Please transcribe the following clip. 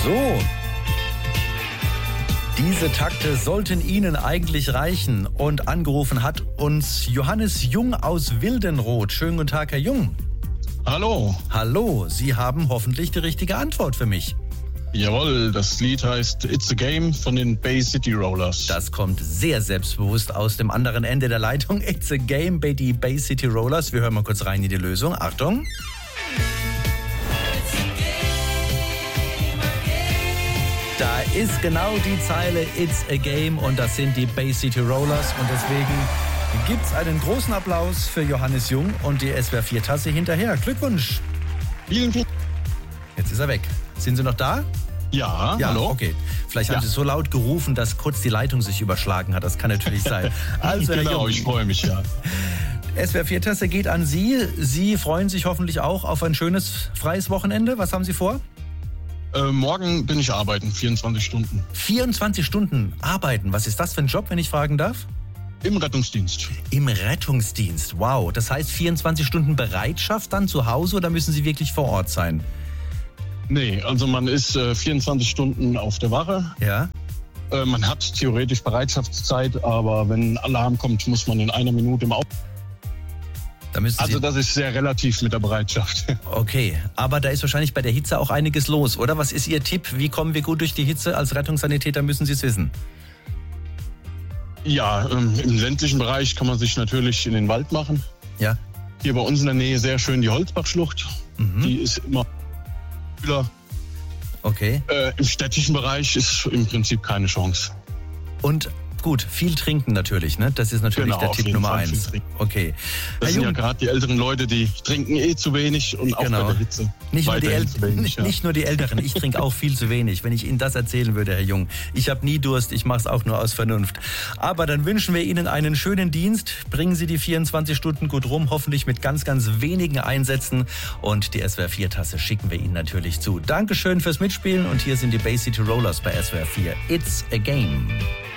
So. Diese Takte sollten Ihnen eigentlich reichen. Und angerufen hat uns Johannes Jung aus Wildenroth. Schönen guten Tag, Herr Jung. Hallo. Hallo, Sie haben hoffentlich die richtige Antwort für mich. Jawohl, das Lied heißt It's a Game von den Bay City Rollers. Das kommt sehr selbstbewusst aus dem anderen Ende der Leitung. It's a Game bei die Bay City Rollers. Wir hören mal kurz rein in die Lösung. Achtung. Da ist genau die Zeile It's a Game und das sind die Bay City Rollers und deswegen gibt's einen großen Applaus für Johannes Jung und die SWR 4 Tasse hinterher. Glückwunsch. Vielen Dank. Jetzt ist er weg. Sind Sie noch da? Ja, hallo. Okay. Vielleicht haben Sie so laut gerufen, dass kurz die Leitung sich überschlagen hat. Das kann natürlich sein. Also, Herr genau, Jung, ich freue mich, ja. SWR 4 Tasse geht an Sie. Sie freuen sich hoffentlich auch auf ein schönes, freies Wochenende. Was haben Sie vor? Morgen bin ich arbeiten, 24 Stunden. 24 Stunden arbeiten. Was ist das für ein Job, wenn ich fragen darf? Im Rettungsdienst. Im Rettungsdienst. Wow. Das heißt 24 Stunden Bereitschaft dann zu Hause oder müssen Sie wirklich vor Ort sein? Nee, also man ist 24 Stunden auf der Wache. Ja. Man hat theoretisch Bereitschaftszeit, aber wenn Alarm kommt, muss man in einer Minute im Auto. Also das ist sehr relativ mit der Bereitschaft. Okay, aber da ist wahrscheinlich bei der Hitze auch einiges los, oder? Was ist Ihr Tipp? Wie kommen wir gut durch die Hitze? Als Rettungssanitäter müssen Sie es wissen. Ja, im ländlichen Bereich kann man sich natürlich in den Wald machen. Ja. Hier bei uns in der Nähe sehr schön die Holzbachschlucht. Mhm. Die ist immer kühler. Okay. Im städtischen Bereich ist im Prinzip keine Chance. Und gut, viel trinken natürlich, ne? Das ist natürlich der Tipp Nummer 1. Okay. Das sind ja gerade die älteren Leute, die trinken zu wenig und auch bei der Hitze. Nicht nur die Älteren, ich trinke auch viel zu wenig, wenn ich Ihnen das erzählen würde, Herr Jung. Ich habe nie Durst, ich mache es auch nur aus Vernunft. Aber dann wünschen wir Ihnen einen schönen Dienst. Bringen Sie die 24 Stunden gut rum, hoffentlich mit ganz, ganz wenigen Einsätzen. Und die SWR 4 Tasse schicken wir Ihnen natürlich zu. Dankeschön fürs Mitspielen und hier sind die Bay City Rollers bei SWR 4. It's a Game.